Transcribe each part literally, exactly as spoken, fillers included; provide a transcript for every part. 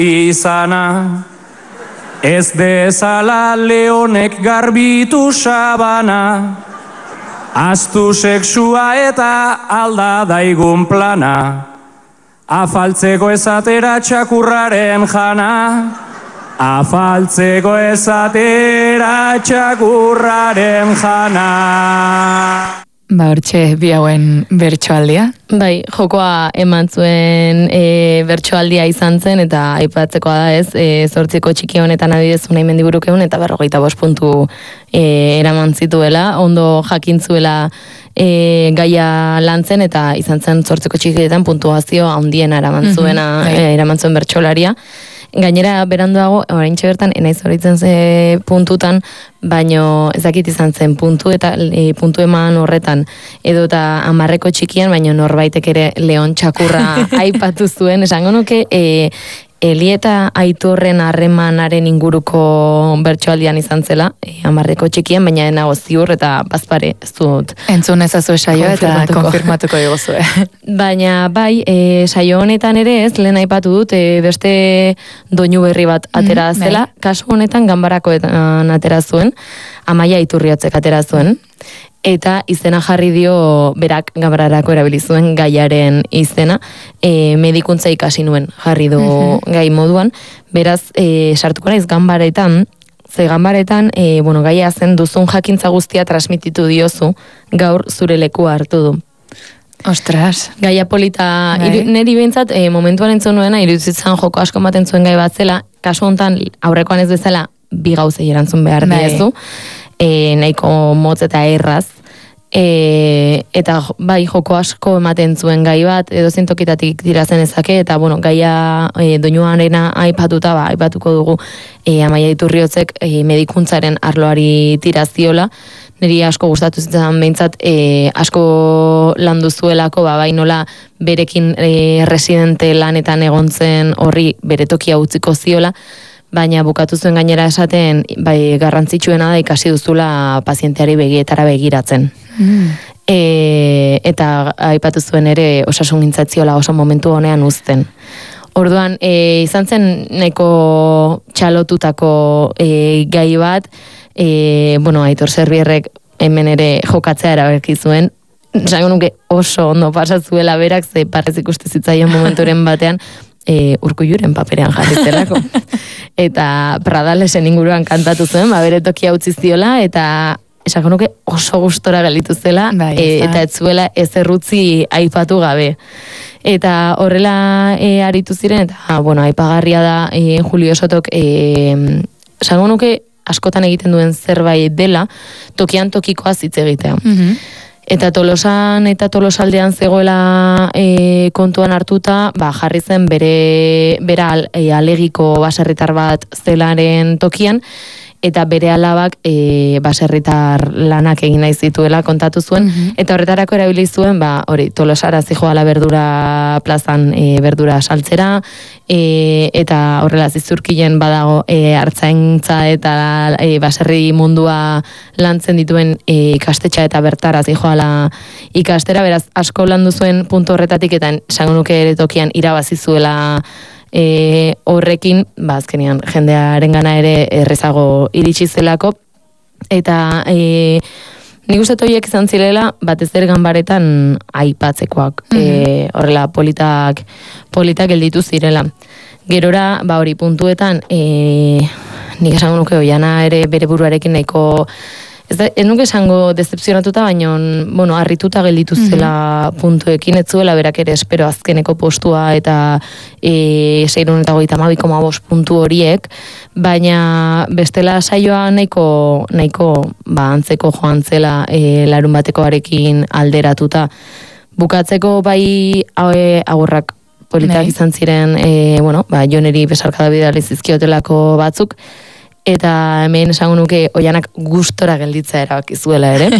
izana, ez dezala leonek garbitu sabana, aztu sexua eta alda daigun plana, afaltzeko ezatera txakurraren jana, afaltzeko ezatera txakurraren jana. Ba, hortxe, bi hauen bertsoaldia. Bai, jokoa eman zuen e, bertsoaldia izan zen, eta aipatzekoa da ez, e, zortziko txiki honetan adidezu nahi mendiburuk egun, eta berrogeita bost puntu e, eraman zituela, ondo jakintzuela e, gaia lantzen, eta izan zen zortziko txikietan puntuazio handiena eraman zuena, mm-hmm. e, eraman zuen bertsolaria. Gainera, beranduago, oraintxe bertan, enaiz horitzen ze puntutan, baino ezakit izan zen puntu eta e, puntu eman horretan, edo eta amarreko txikian, baino norbaitek ere Leon Txakurra aipatu zuen, esango nuke, e, Eli eta Aitorren harremanaren inguruko bertsoaldian izan zela, e, amarreko txikian, baina enago ziur eta bazpare ez dut. Entzun ezazu saioa eta konfirmatuko diguzue. Baina bai, e, saio honetan ere ez, lehen aipatu dut, e, beste doinu berri bat atera mm, zela, bai. Kasu honetan ganbarakoetan atera zuen, Amaia Iturriotzek atera zuen, eta izena jarri dio berak ganbararako erabili zuen gaiaren izena, e, medikuntza ikasi nuen jarri du mm-hmm. gai moduan, beraz e, sartuko naiz ganbaretan, ze ganbaretan e, bueno, gaia zen duzun jakintza guztia transmititu diozu, gaur zure lekua hartu du. Ostras. Gaia polita, iru, neri behintzat, e, momentuan entzun nuena, iruditzen joko asko ematen zuen gai bat zela, kasu honetan aurrekoan ez bezala, bi gauzei erantzun behar diezu, e, nahiko motz eta erraz, e, eta bai joko asko ematen zuen gai bat, edo zintokitatik tirazen ezake, eta bueno, gaia e, doinuarena aipatuta, ba, aipatuko dugu e, Amaia Iturriotzek e, medikuntzaren arloari tiraziola, niri asko gustatu zitzen behintzat, e, asko landu zuelako, ba, bai nola berekin e, residente lanetan egon zen horri bere tokia utziko ziola, baina bukatu zuen gainera esaten, bai garrantzitsuena da ikasi duzula pazienteari begietara begiratzen. Mm. E, eta aipatu zuen ere osasun gintzatziola oso momentu honean uzten. Orduan, e, izan zen nahiko txalotutako e, gai bat, e, bueno, Aitor Zerbierrek hemen ere jokatzea erabaki zuen, zango nuke oso ondo pasazuela berak, ze parrez ikuste zitzaion momenturen batean, E, Urkulluren paperean jarrizelako. Eta Pradalesen inguruan kantatu zuen, ba, bere tokia utzi ziola, eta esako nuke oso gustora gelditu zela, bai, e, eta ez zuela ezerrutzi aipatu gabe. Eta horrela e, aritu ziren, eta bueno, aipagarria da e, Julio Sotok, e, esako nuke askotan egiten duen zerbait dela, tokian tokikoa hitz egitea. Mm-hmm. Eta Tolosan eta Tolosaldean zegoela e, kontuan hartuta, ba, jarri zen bere, bere al, e, alegiko baserritar bat zelaren tokian, eta bere alabak e, baserritar lanak egin nahi zituela kontatu zuen, mm-hmm. eta horretarako erabili zuen, ba, hori, Tolosara zijoala berdura plazan e, berdura saltzera, e, eta horrela zizurkilen badago e, hartzaintza eta e, baserri mundua lantzen dituen e, ikastetxa eta bertara zijoala ikastera, beraz asko landu zuen puntu horretatik, eta esango nuke ere tokian irabazi zuela E, horrekin, ba, azkenean, jendearen gana ere errezago iritsi zelako, eta e, nik uste toiek izan zilela, batez ere ganbaretan aipatzekoak, mm-hmm. e, horrela politak, politak gelditu zirela. Gerora, ba hori puntuetan, e, nik esango nuke oiana ere bere buruarekin nahiko, ez da, ez nuke esango decepzionatuta, baina, bueno, harrituta gelditu zela mm-hmm. puntuekin, ez zuela berak ere espero azkeneko postua eta e, seiehun eta hogeita hamabi koma bost puntu horiek, baina bestela saioa nahiko, nahiko ba, antzeko joan zela e, larun batekoarekin alderatuta. Bukatzeko bai agurrak politak Nei. izan ziren, e, bueno, ba, Joneri besarkada bidali zizkiotelako batzuk, eta hemen esango nuke oianak gustora gelditza erabaki zuela ere.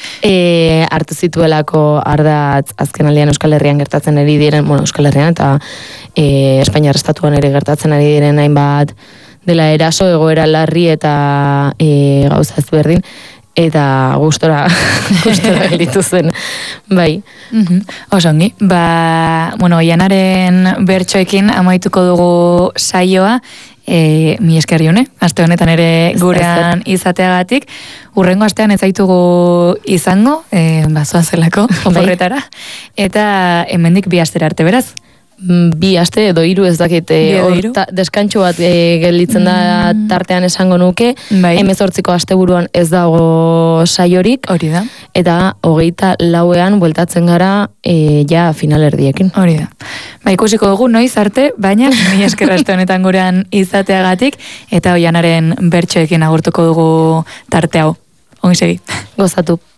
e, hartu zituelako ardatz azken aldean Euskal Herrian gertatzen ari diren, bueno, Euskal Herrian eta e, Espainiar estatuan ere gertatzen ari diren hainbat dela eraso, egoera larri eta e, gauza ez berdin, eta gustora, gustora gelditu zen, bai. Mm-hmm. Osongi, ba, bueno, Oianaren bertsoekin amaituko dugu saioa, e, mi esker Jone, aste honetan ere gurean izateagatik, urrengo astean ez zaitugu izango, e, bazoa zelako, oporretara, eta hemendik bi astera arte beraz. Bi aste edo hiru ez dakit deskantxo bat e, gelditzen da tartean esango nuke, bai. hemezortziko asteburuan ez dago saiorik, hori da, eta hogeita lauean bueltatzen gara e, ja finalerdiekin. Hori da. Ba, ikusiko dugu noiz arte, baina mi esker aste honetan gurean izateagatik, eta Oianaren bertsoekin agurtuko dugu tarte hau. Ongi segi. Gozatu.